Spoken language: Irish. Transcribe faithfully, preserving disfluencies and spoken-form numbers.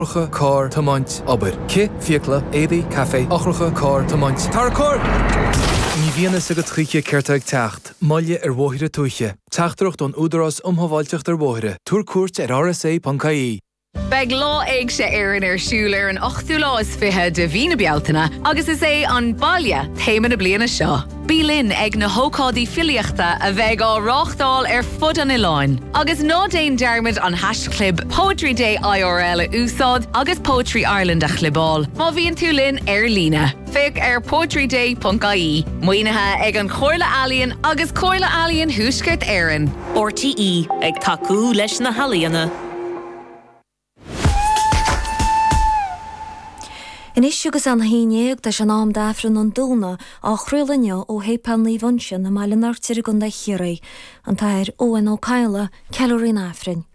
Achracha Cár Tamáint aber. Ci fiacla édaí cafe Achracha Cár Tamáint. Tar cór! Ní bhíonna sa go tríe ceirteag teacht, maille ar bmhóithre tuaiche. Teachtarach don údarás umhaváilteach ar bmhóithre. Túr cuairt ar R S A dot I E. Beg lá ag sé éireann ar siúl ar an ochtú lá is fiche de bhína bealtaine, agus is é an baile téime na bliana seo. Bílinn ag na hócádaí filiachta a bheith á ráchtáil ar fud an iláin. Agus ná déon dearmid an hashtag Poetry Day I R L a úsáid agus Poetry Ireland a chlibáil. Má bhíonn tú linn ar lína. Fic ar poetry day dot I E. Muoinethe ag an Chomhairle Ealaíon agus Chomhairle Ealaíon thuaisceart éireann. R T E ag tacú leis na halaíonna. In isiúgus an híineag de an am dáfran an dúna á chruilinne ó hépan líhhanshin na maiile nartir gon de chiarai, an tair ó an ó caile ceúirí náfrin.